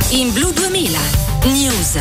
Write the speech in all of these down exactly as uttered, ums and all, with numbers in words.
In Blu duemila News.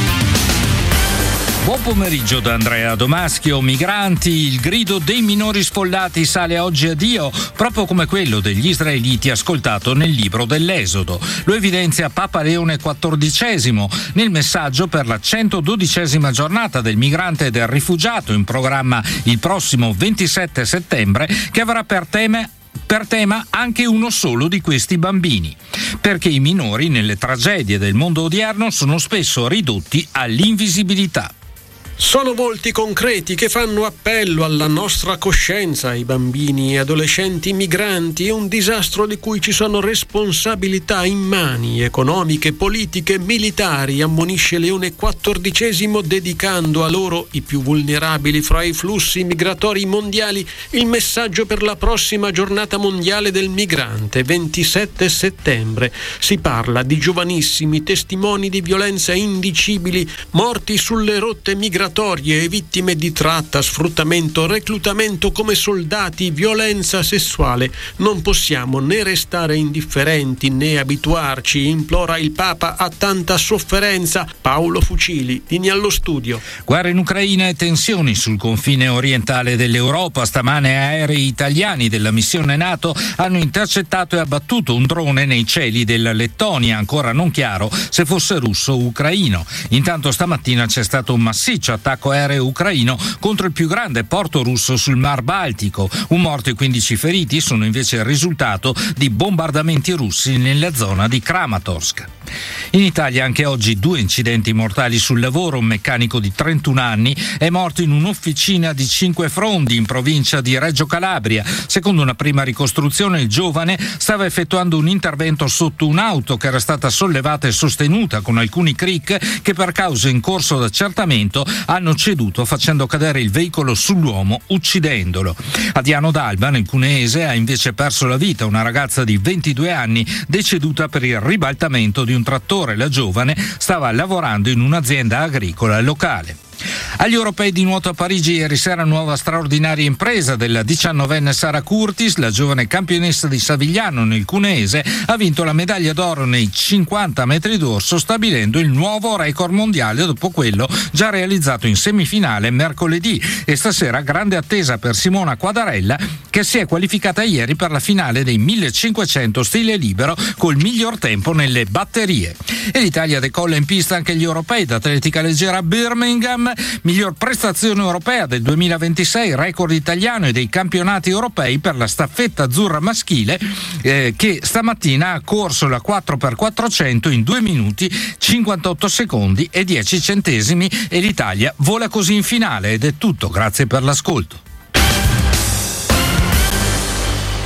Buon pomeriggio da Andrea Domaschio. Migranti, il grido dei minori sfollati sale oggi a Dio, proprio come quello degli israeliti ascoltato nel libro dell'Esodo. Lo evidenzia Papa Leone quattordicesimo nel messaggio per la centododicesima giornata del migrante e del rifugiato, in programma il prossimo ventisette settembre, che avrà per tema Per tema anche uno solo di questi bambini, perché i minori nelle tragedie del mondo odierno sono spesso ridotti all'invisibilità. Sono volti concreti che fanno appello alla nostra coscienza. I bambini e adolescenti migranti è un disastro di cui ci sono responsabilità immani, economiche, politiche, militari, ammonisce Leone quattordicesimo, dedicando a loro, i più vulnerabili fra i flussi migratori mondiali, il messaggio per la prossima giornata mondiale del migrante, ventisette settembre. Si parla di giovanissimi testimoni di violenza indicibili, morti sulle rotte migratorie e vittime di tratta, sfruttamento, reclutamento come soldati, violenza sessuale. Non possiamo né restare indifferenti né abituarci, implora il Papa, a tanta sofferenza. Paolo Fucili, linea allo studio. Guerra in Ucraina e tensioni sul confine orientale dell'Europa. Stamane aerei italiani della missione NATO hanno intercettato e abbattuto un drone nei cieli della Lettonia, ancora non chiaro se fosse russo o ucraino. Intanto stamattina c'è stato un massiccio attacco aereo ucraino contro il più grande porto russo sul Mar Baltico. Un morto e quindici feriti sono invece il risultato di bombardamenti russi nella zona di Kramatorsk. In Italia anche oggi due incidenti mortali sul lavoro. Un meccanico di trentuno anni è morto in un'officina di Cinquefrondi in provincia di Reggio Calabria. Secondo una prima ricostruzione, il giovane stava effettuando un intervento sotto un'auto che era stata sollevata e sostenuta con alcuni cric che per cause in corso d'accertamento hanno ceduto, facendo cadere il veicolo sull'uomo, uccidendolo. A Diano d'Alba, nel Cuneese, ha invece perso la vita una ragazza di ventidue anni deceduta per il ribaltamento di un trattore. La giovane stava lavorando in un'azienda agricola locale. Agli europei di nuoto a Parigi ieri sera, nuova straordinaria impresa della diciannovenne Sara Curtis. La giovane campionessa di Savigliano nel Cuneese ha vinto la medaglia d'oro nei cinquanta metri d'orso, stabilendo il nuovo record mondiale dopo quello già realizzato in semifinale mercoledì. E stasera grande attesa per Simona Quadarella, che si è qualificata ieri per la finale dei millecinquecento stile libero col miglior tempo nelle batterie. E l'Italia decolla in pista anche gli europei d'atletica leggera a Birmingham. Miglior prestazione europea del duemilaventisei, record italiano e dei campionati europei per la staffetta azzurra maschile, eh, che stamattina ha corso la quattro per quattrocento in due minuti cinquantotto secondi e dieci centesimi, e l'Italia vola così in finale. Ed è tutto, grazie per l'ascolto.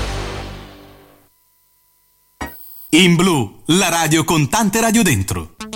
In Blu, la radio con tante radio dentro.